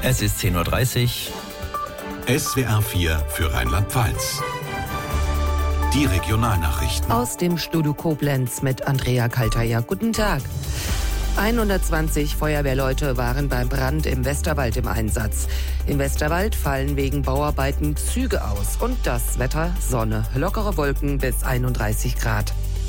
Es ist 10.30 Uhr. SWR 4 für Rheinland-Pfalz. Die Regionalnachrichten. Aus dem Studio Koblenz mit Andrea Kalteier. Guten Tag. 120 Feuerwehrleute waren beim Brand im Westerwald im Einsatz. Im Westerwald fallen wegen Bauarbeiten Züge aus. Und das Wetter: Sonne, lockere Wolken bis 31 Grad.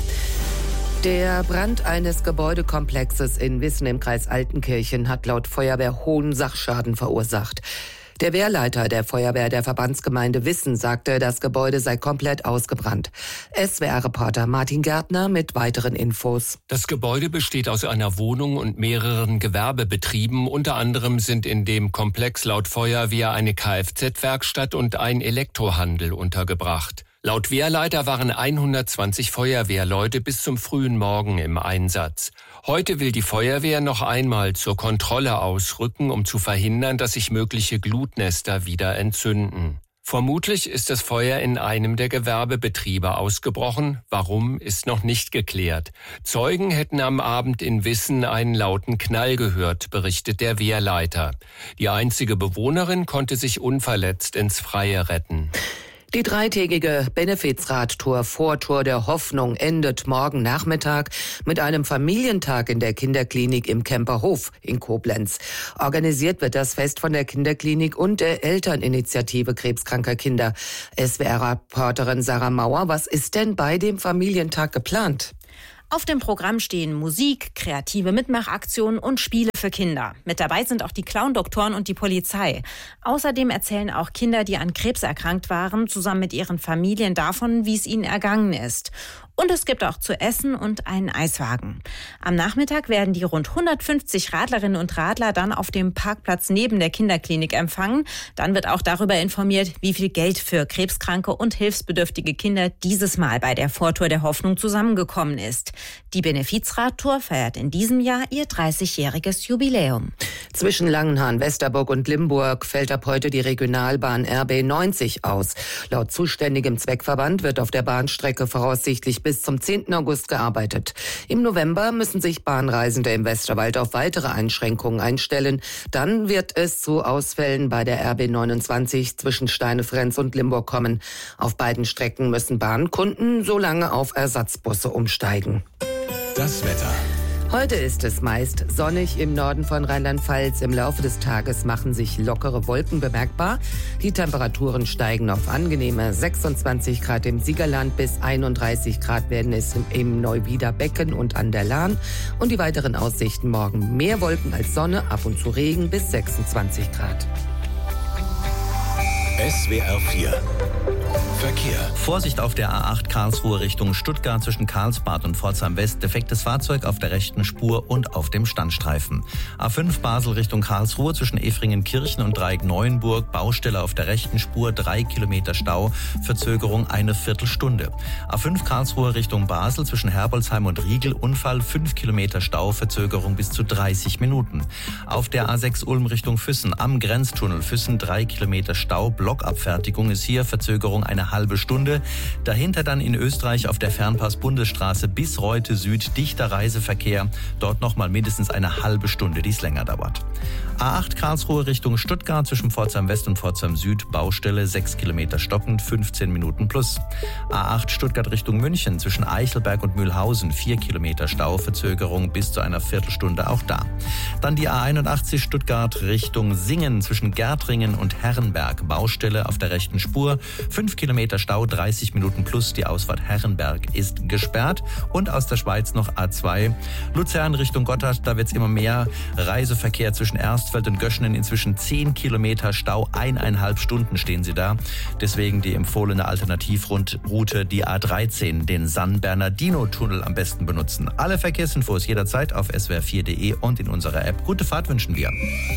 Der Brand eines Gebäudekomplexes in Wissen im Kreis Altenkirchen hat laut Feuerwehr hohen Sachschaden verursacht. Der Wehrleiter der Feuerwehr der Verbandsgemeinde Wissen sagte, das Gebäude sei komplett ausgebrannt. SWR-Reporter Martin Gärtner mit weiteren Infos. Das Gebäude besteht aus einer Wohnung und mehreren Gewerbebetrieben. Unter anderem sind in dem Komplex laut Feuerwehr eine Kfz-Werkstatt und ein Elektrohandel untergebracht. Laut Wehrleiter waren 120 Feuerwehrleute bis zum frühen Morgen im Einsatz. Heute will die Feuerwehr noch einmal zur Kontrolle ausrücken, um zu verhindern, dass sich mögliche Glutnester wieder entzünden. Vermutlich ist das Feuer in einem der Gewerbebetriebe ausgebrochen. Warum, ist noch nicht geklärt. Zeugen hätten am Abend in Wissen einen lauten Knall gehört, berichtet der Wehrleiter. Die einzige Bewohnerin konnte sich unverletzt ins Freie retten. Die dreitägige Benefizradtour Vortor der Hoffnung endet morgen Nachmittag mit einem Familientag in der Kinderklinik im Kemperhof in Koblenz. Organisiert wird das Fest von der Kinderklinik und der Elterninitiative krebskranker Kinder. SWR-Reporterin Sarah Mauer, was ist denn bei dem Familientag geplant? Auf dem Programm stehen Musik, kreative Mitmachaktionen und Spiele für Kinder. Mit dabei sind auch die Clown-Doktoren und die Polizei. Außerdem erzählen auch Kinder, die an Krebs erkrankt waren, zusammen mit ihren Familien davon, wie es ihnen ergangen ist. Und es gibt auch zu essen und einen Eiswagen. Am Nachmittag werden die rund 150 Radlerinnen und Radler dann auf dem Parkplatz neben der Kinderklinik empfangen. Dann wird auch darüber informiert, wie viel Geld für krebskranke und hilfsbedürftige Kinder dieses Mal bei der Vortour der Hoffnung zusammengekommen ist. Die Benefizradtour feiert in diesem Jahr ihr 30-jähriges Jubiläum. Zwischen Langenhahn, Westerburg und Limburg fällt ab heute die Regionalbahn RB 90 aus. Laut zuständigem Zweckverband wird auf der Bahnstrecke voraussichtlich bis zum 10. August gearbeitet. Im November müssen sich Bahnreisende im Westerwald auf weitere Einschränkungen einstellen. Dann wird es zu Ausfällen bei der RB 29 zwischen Steinefrenz und Limburg kommen. Auf beiden Strecken müssen Bahnkunden so lange auf Ersatzbusse umsteigen. Das Wetter. Heute ist es meist sonnig im Norden von Rheinland-Pfalz. Im Laufe des Tages machen sich lockere Wolken bemerkbar. Die Temperaturen steigen auf angenehme 26 Grad im Siegerland, bis 31 Grad werden es im Neuwieder Becken und an der Lahn. Und die weiteren Aussichten: morgen mehr Wolken als Sonne, ab und zu Regen bis 26 Grad. SWR 4 Verkehr. Vorsicht auf der A8 Karlsruhe Richtung Stuttgart zwischen Karlsbad und Pforzheim West. Defektes Fahrzeug auf der rechten Spur und auf dem Standstreifen. A5 Basel Richtung Karlsruhe zwischen Efringen-Kirchen und Dreieck-Neuenburg. Baustelle auf der rechten Spur, 3 Kilometer Stau. Verzögerung eine Viertelstunde. A5 Karlsruhe Richtung Basel zwischen Herbolzheim und Riegel. Unfall, 5 Kilometer Stau. Verzögerung bis zu 30 Minuten. Auf der A6 Ulm Richtung Füssen am Grenztunnel Füssen 3 Kilometer Stau. Blockabfertigung ist hier. Verzögerung eine halbe Stunde. Dahinter dann in Österreich auf der Fernpass-Bundesstraße bis Reute Süd dichter Reiseverkehr. Dort nochmal mindestens eine halbe Stunde, die es länger dauert. A8 Karlsruhe Richtung Stuttgart zwischen Pforzheim West und Pforzheim Süd. Baustelle 6 Kilometer stockend, 15 Minuten plus. A8 Stuttgart Richtung München zwischen Eichelberg und Mühlhausen 4 Kilometer Stau. Verzögerung bis zu einer Viertelstunde auch da. Dann die A81 Stuttgart Richtung Singen zwischen Gärtringen und Herrenberg. Baustelle auf der rechten Spur. 5 Kilometer Stau, 30 Minuten plus. Die Ausfahrt Herrenberg ist gesperrt. Und aus der Schweiz noch A2 Luzern Richtung Gotthard. Da wird es immer mehr. Reiseverkehr zwischen Erstfeld und Göschenen. Inzwischen 10 Kilometer Stau. 1,5 Stunden stehen sie da. Deswegen die empfohlene Alternativroute, die A13, den San Bernardino-Tunnel am besten benutzen. Alle Verkehrsinfos jederzeit auf swr4.de und in unserer App. Gute Fahrt wünschen wir.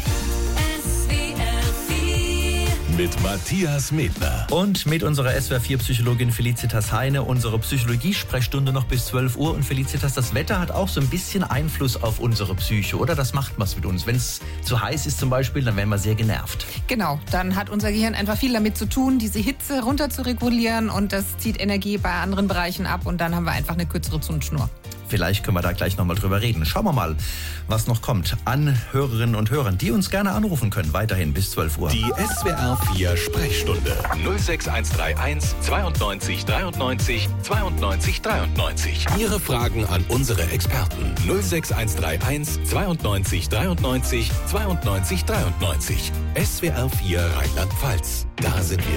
Mit Matthias Medner. Und mit unserer SWR4-Psychologin Felicitas Heine, unsere Psychologie-Sprechstunde noch bis 12 Uhr. Und Felicitas, das Wetter hat auch so ein bisschen Einfluss auf unsere Psyche, oder? Das macht was mit uns. Wenn es zu heiß ist zum Beispiel, dann werden wir sehr genervt. Genau, dann hat unser Gehirn einfach viel damit zu tun, diese Hitze runter zu regulieren. Und das zieht Energie bei anderen Bereichen ab. Und dann haben wir einfach eine kürzere Zündschnur. Vielleicht können wir da gleich nochmal drüber reden. Schauen wir mal, was noch kommt an Hörerinnen und Hörern, die uns gerne anrufen können. Weiterhin bis 12 Uhr. Die SWR 4 Sprechstunde 06131 92 93 92 93. Ihre Fragen an unsere Experten 06131 92 93 92 93. SWR 4 Rheinland-Pfalz. Da sind wir.